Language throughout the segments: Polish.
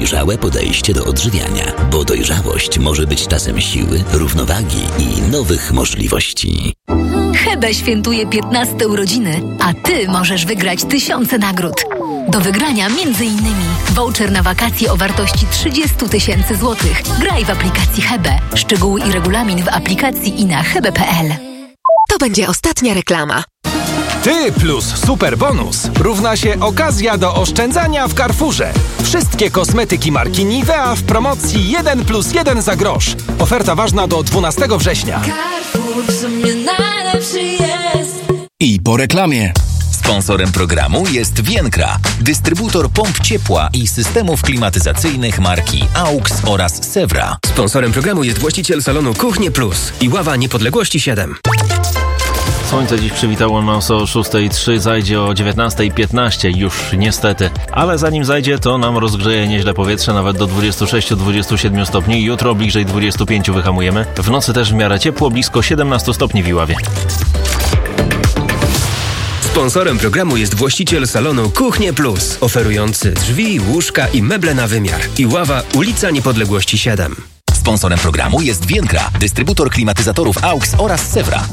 dojrzałe podejście do odżywiania, bo dojrzałość może być czasem siły, równowagi i nowych możliwości. Hebe świętuje 15 urodziny, a Ty możesz wygrać tysiące nagród. Do wygrania m.in. voucher na wakacje o wartości 30 000 złotych. Graj w aplikacji Hebe. Szczegóły i regulamin w aplikacji i na hebe.pl. To będzie ostatnia reklama. Ty plus super bonus równa się okazja do oszczędzania w Carrefourze. Wszystkie kosmetyki marki Nivea w promocji 1+1 za grosz. Oferta ważna do 12 września. Carrefour w sumie najlepszy jest. I po reklamie. Sponsorem programu jest Vienkra, dystrybutor pomp ciepła i systemów klimatyzacyjnych marki AUX oraz Sewra. Sponsorem programu jest właściciel salonu Kuchnie Plus i Ława Niepodległości 7. Słońce dziś przywitało nas o 6:03, zajdzie o 19:15 już niestety. Ale zanim zajdzie, to nam rozgrzeje nieźle powietrze, nawet do 26-27 stopni. Jutro bliżej 25 wyhamujemy. W nocy też w miarę ciepło, blisko 17 stopni w Iławie. Sponsorem programu jest właściciel salonu Kuchnie Plus, oferujący drzwi, łóżka i meble na wymiar. Iława, ulica Niepodległości 7. Sponsorem programu jest Vienkra, dystrybutor klimatyzatorów AUX oraz Sewra.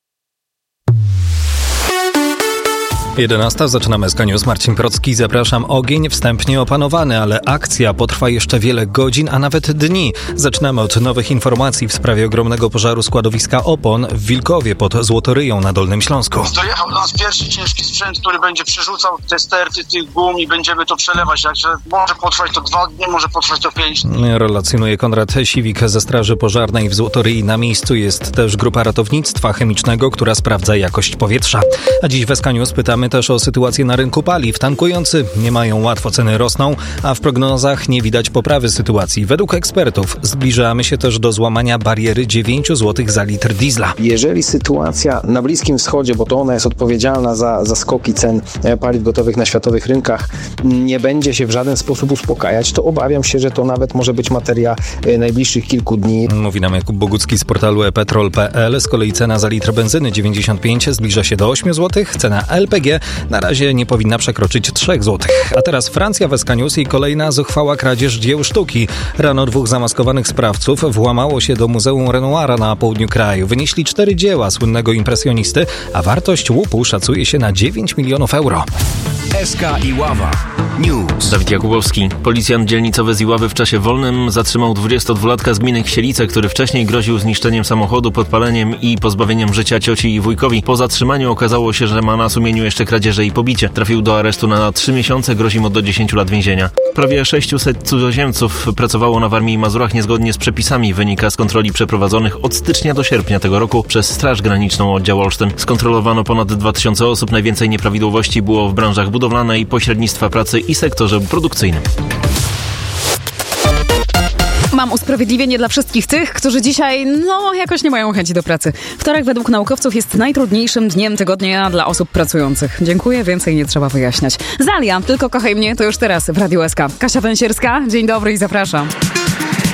11. Zaczynamy SK News. Marcin Procki, zapraszam. Ogień wstępnie opanowany, ale akcja potrwa jeszcze wiele godzin, a nawet dni. Zaczynamy od nowych informacji w sprawie ogromnego pożaru składowiska opon w Wilkowie pod Złotoryją na Dolnym Śląsku. Dojechał do nas pierwszy ciężki sprzęt, który będzie przerzucał te sterty tych gum i będziemy to przelewać, także może potrwać to 2 dni, może potrwać to 5 dni. Relacjonuje Konrad Siwik ze Straży Pożarnej w Złotoryi. Na miejscu jest też grupa ratownictwa chemicznego, która sprawdza jakość powietrza. A dziś w SK News pytamy też o sytuację na rynku paliw. Tankujący nie mają łatwo, ceny rosną, a w prognozach nie widać poprawy sytuacji. Według ekspertów zbliżamy się też do złamania bariery 9 zł za litr diesla. Jeżeli sytuacja na Bliskim Wschodzie, bo to ona jest odpowiedzialna za skoki cen paliw gotowych na światowych rynkach, nie będzie się w żaden sposób uspokajać, to obawiam się, że to nawet może być materia najbliższych kilku dni. Mówi nam Jakub Bogucki z portalu ePetrol.pl. Z kolei cena za litr benzyny 95 zbliża się do 8 zł. Cena LPG na razie nie powinna przekroczyć 3 zł. A teraz Francja w SK News i kolejna zuchwała kradzież dzieł sztuki. Rano 2 zamaskowanych sprawców włamało się do Muzeum Renoira na południu kraju. Wynieśli 4 dzieła słynnego impresjonisty, a wartość łupu szacuje się na 9 milionów euro. SK Iława News. Dawid Jakubowski. Policjant dzielnicowy z Iławy w czasie wolnym zatrzymał 22-latka z gminy Ksielice, który wcześniej groził zniszczeniem samochodu, podpaleniem i pozbawieniem życia cioci i wujkowi. Po zatrzymaniu okazało się, że ma na sumieniu jeszcze kradzieże i pobicie. Trafił do aresztu na 3 miesiące, grozi mu do 10 lat więzienia. Prawie 600 cudzoziemców pracowało na Warmii i Mazurach niezgodnie z przepisami. Wynika z kontroli przeprowadzonych od stycznia do sierpnia tego roku przez Straż Graniczną oddział Olsztyn. Skontrolowano ponad 2000 osób. Najwięcej nieprawidłowości było w branżach budowlanej, pośrednictwa pracy i sektorze produkcyjnym. Mam usprawiedliwienie dla wszystkich tych, którzy dzisiaj, jakoś nie mają chęci do pracy. Wtorek według naukowców jest najtrudniejszym dniem tygodnia dla osób pracujących. Dziękuję, więcej nie trzeba wyjaśniać. Zalia, tylko kochaj mnie, to już teraz w Radiu SK. Kasia Węsierska, dzień dobry i zapraszam.